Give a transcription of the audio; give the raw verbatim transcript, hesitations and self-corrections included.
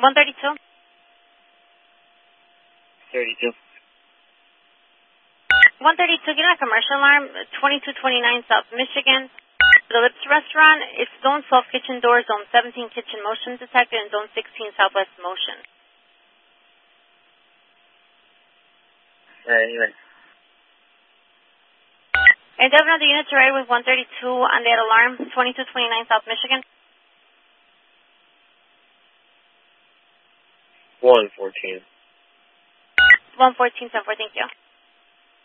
one thirty-two. thirty-two. one thirty-two, get a commercial alarm, twenty-two twenty-nine South Michigan. The Lips Restaurant, it's Zone twelve kitchen door, Zone seventeen kitchen motion detected, and Zone sixteen Southwest motion. Alright, anyway. And Governor, the units are ready with one thirty-two on that alarm, twenty-two twenty-nine South Michigan. one fourteen. one fourteen, South four, thank you.